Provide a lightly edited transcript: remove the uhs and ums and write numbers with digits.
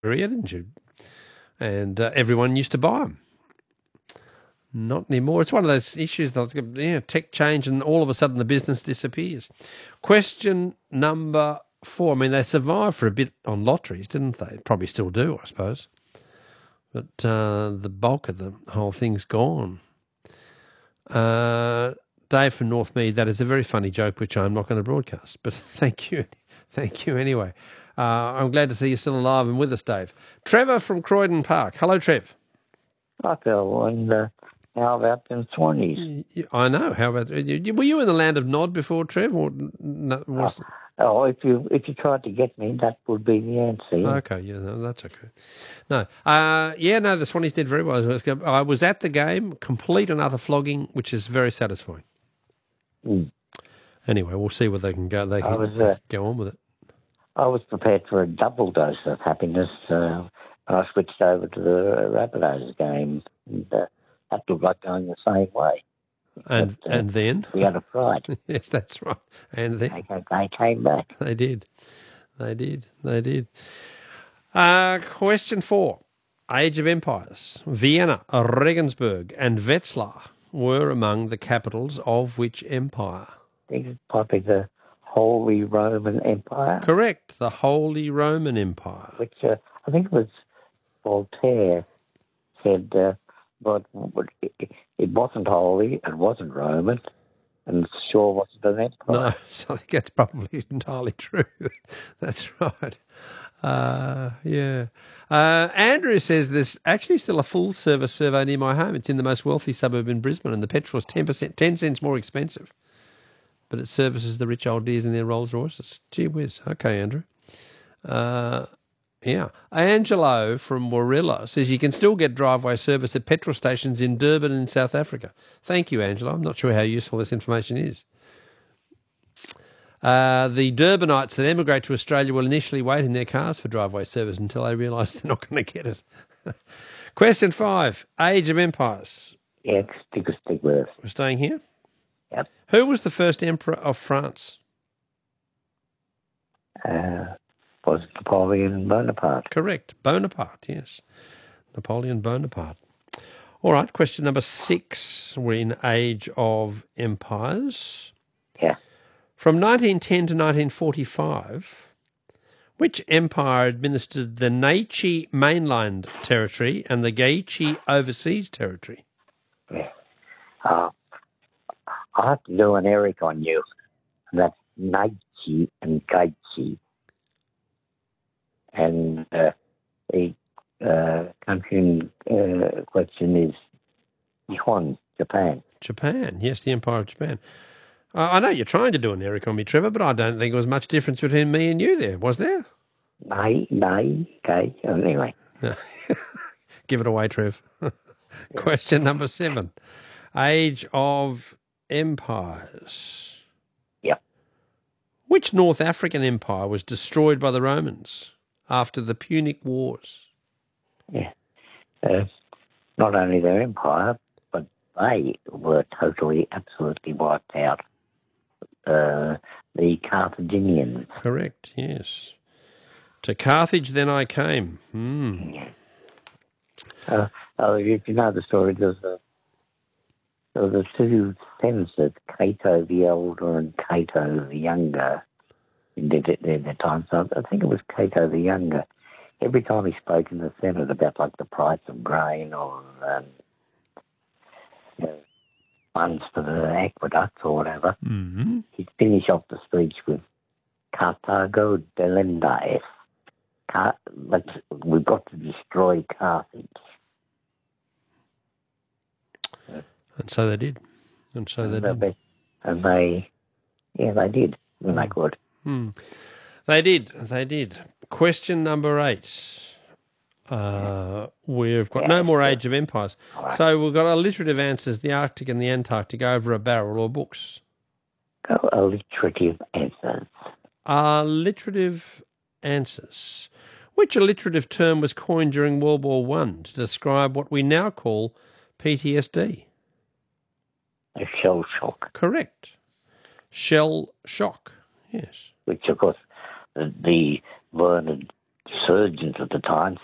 didn't you? And everyone used to buy them. Not anymore. It's one of those issues that tech change and all of a sudden the business disappears. Question number 4. I mean, they survived for a bit on lotteries, didn't they? Probably still do, I suppose. But the bulk of the whole thing's gone. Dave from Northmead, that is a very funny joke, which I'm not going to broadcast. But thank you. Thank you anyway. I'm glad to see you're still alive and with us, Dave. Trevor from Croydon Park. Hello, Trev. Hi, Phil. And how about them Swannies? I know. How about... Were you in the land of Nod before, Trev? Or if you tried to get me, that would be the answer. Yeah. Okay, yeah, no, that's okay. No, the Swannies did very well. I was at the game, complete and utter flogging, which is very satisfying. Mm. Anyway, we'll see what they can go. They can go on with it. I was prepared for a double dose of happiness when I switched over to the Rabbitohs game. And, that looked like going the same way. And then? We had a fright. Yes, that's right. And then? They came back. They did. Question 4. Age of Empires. Vienna, Regensburg and Wetzlar were among the capitals of which empire? I think it's probably the Holy Roman Empire. Correct, the Holy Roman Empire. Which I think it was Voltaire said, but it wasn't holy, it wasn't Roman, and it sure wasn't an empire. No, I think that's probably entirely true. That's right. Yeah. Andrew says there's actually still a full-service survey near my home. It's in the most wealthy suburb in Brisbane, and the petrol is 10 cents more expensive. But it services the rich old dears in their Rolls Royces. Gee whiz. Okay, Andrew. Yeah. Angelo from Warilla says you can still get driveway service at petrol stations in Durban and South Africa. Thank you, Angelo. I'm not sure how useful this information is. The Durbanites that emigrate to Australia will initially wait in their cars for driveway service until they realise they're not going to get it. Question 5. Age of Empires. Yeah, stick with us. We're staying here? Yep. Who was the first emperor of France? Was Napoleon Bonaparte. Correct. Bonaparte, yes. Napoleon Bonaparte. All right, question number 6. We're in Age of Empires. Yeah. From 1910 to 1945, which empire administered the Naichi mainland territory and the Gaichi overseas territory? Yeah. I have to do an Eric on you. That's Naichi and Gaichi. And the country question is Nihon, Japan. Japan, yes, the Empire of Japan. I know you're trying to do an Eric on me, Trevor, but I don't think there was much difference between me and you there, was there? Okay. Anyway. Give it away, Trev. Question number 7. Age of Empires. Yep. Which North African empire was destroyed by the Romans after the Punic Wars? Yeah. Not only their empire, but they were totally, absolutely wiped out. The Carthaginians. Correct, yes. To Carthage then I came. If you know the story, there were the two senators, Cato the Elder and Cato the Younger, in their time. So I think it was Cato the Younger. Every time he spoke in the Senate about like the price of grain or funds for the aqueducts or whatever, he'd finish off the speech with Carthago delenda est. We've got to destroy Carthage. And so they did. And they did when they could. They did. Question number 8. We've got no more Age of Empires. Right. So we've got alliterative answers, the Arctic and the Antarctic, over a barrel or books. Alliterative answers. Alliterative answers. Which alliterative term was coined during World War I to describe what we now call PTSD? A shell shock. Correct. Shell shock, yes. Which, of course, the learned surgeons at the time